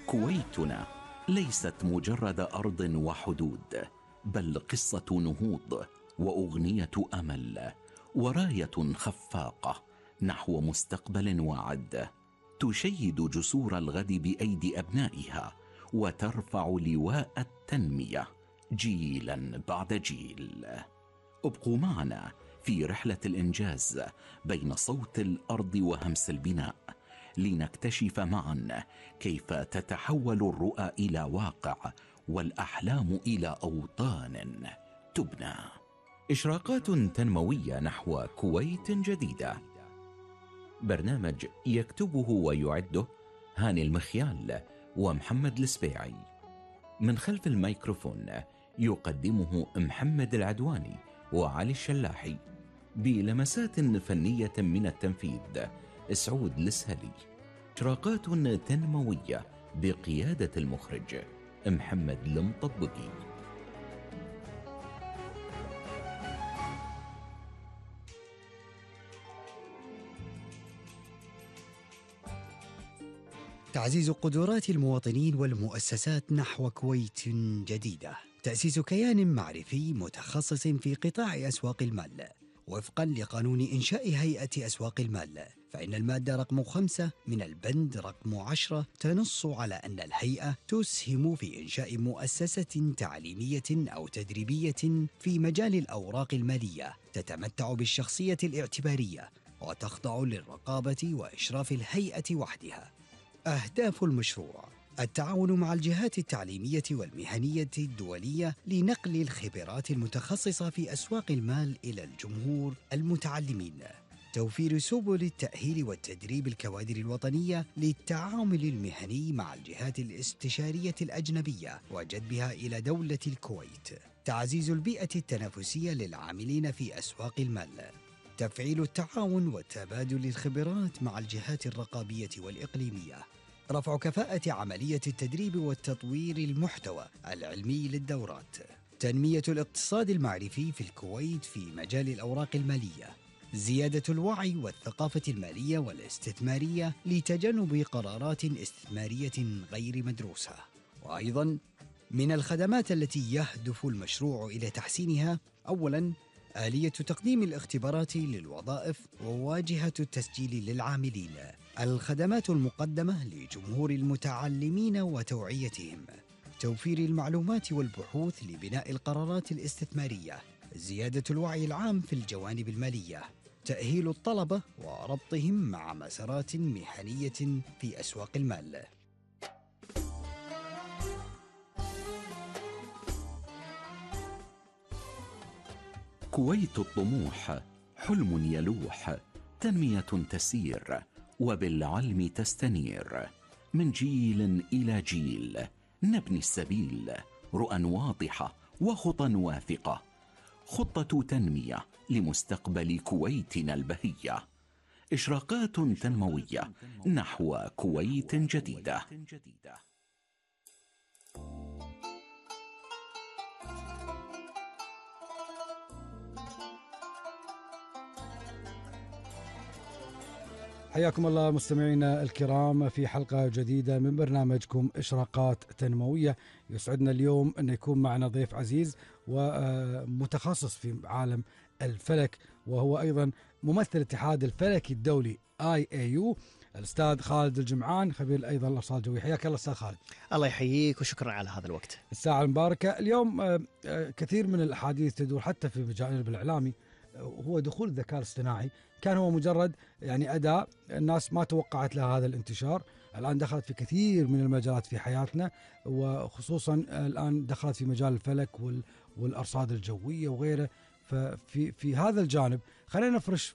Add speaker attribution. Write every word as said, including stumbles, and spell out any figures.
Speaker 1: كويتنا ليست مجرد أرض وحدود، بل قصة نهوض وأغنية أمل وراية خفاقة نحو مستقبل واعد، تشيد جسور الغد بأيدي أبنائها وترفع لواء التنمية جيلا بعد جيل. ابقوا معنا في رحلة الإنجاز بين صوت الأرض وهمس البناء، لنكتشف معا كيف تتحول الرؤى إلى واقع والأحلام إلى أوطان تبنى. إشراقات تنموية نحو كويت جديدة، برنامج يكتبه ويعده هاني المخيال ومحمد السبيعي، من خلف الميكروفون يقدمه محمد العدواني وعلي الشلاحي، بلمسات فنية من التنفيذ سعود السهلي. إشراقات تنموية بقيادة المخرج محمد المطبقي.
Speaker 2: تعزيز قدرات المواطنين والمؤسسات نحو كويت جديدة، تأسيس كيان معرفي متخصص في قطاع أسواق المال وفقا لقانون إنشاء هيئة أسواق المال، فإن المادة رقم خمسة من البند رقم عشرة تنص على أن الهيئة تسهم في إنشاء مؤسسة تعليمية أو تدريبية في مجال الأوراق المالية تتمتع بالشخصية الاعتبارية وتخضع للرقابة وإشراف الهيئة وحدها. أهداف المشروع: التعاون مع الجهات التعليمية والمهنية الدولية لنقل الخبرات المتخصصة في أسواق المال إلى الجمهور المتعلمين، توفير سبل التأهيل والتدريب الكوادر الوطنية للتعامل المهني مع الجهات الاستشارية الأجنبية وجذبها إلى دولة الكويت، تعزيز البيئة التنافسية للعاملين في أسواق المال، تفعيل التعاون وتبادل الخبرات مع الجهات الرقابية والإقليمية، رفع كفاءة عملية التدريب والتطوير المحتوى العلمي للدورات، تنمية الاقتصاد المعرفي في الكويت في مجال الأوراق المالية، زيادة الوعي والثقافة المالية والاستثمارية لتجنب قرارات استثمارية غير مدروسة. وأيضا من الخدمات التي يهدف المشروع إلى تحسينها: أولاً، آلية تقديم الاختبارات للوظائف وواجهة التسجيل للعاملين، الخدمات المقدمة لجمهور المتعلمين وتوعيتهم، توفير المعلومات والبحوث لبناء القرارات الاستثمارية، زيادة الوعي العام في الجوانب المالية، تأهيل الطلبة وربطهم مع مسارات مهنية في أسواق المال.
Speaker 1: كويت الطموح، حلم يلوح، تنمية تسير وبالعلم تستنير، من جيل إلى جيل نبني السبيل، رؤى واضحة وخطى واثقة، خطة تنمية لمستقبل كويتنا البهية. إشراقات تنموية نحو كويت جديدة.
Speaker 3: حياكم الله مستمعينا الكرام في حلقة جديدة من برنامجكم إشراقات تنموية. يسعدنا اليوم أن يكون معنا ضيف عزيز ومتخصص في عالم الفلك، وهو أيضا ممثل الاتحاد الفلكي الدولي آي إيه يو، الأستاذ خالد الجمعان، خبير أيضا الأرصاد الجوية. حياك الله أستاذ خالد.
Speaker 4: الله يحييك وشكرا على هذا الوقت.
Speaker 3: الساعة المباركة. اليوم كثير من الأحاديث تدور حتى في الجانب الإعلامي، هو دخول الذكاء الاصطناعي. كان هو مجرد يعني أداة، الناس ما توقعت لها هذا الانتشار، الآن دخلت في كثير من المجالات في حياتنا، وخصوصا الآن دخلت في مجال الفلك والأرصاد الجوية وغيره. ففي في هذا الجانب خلينا نفرش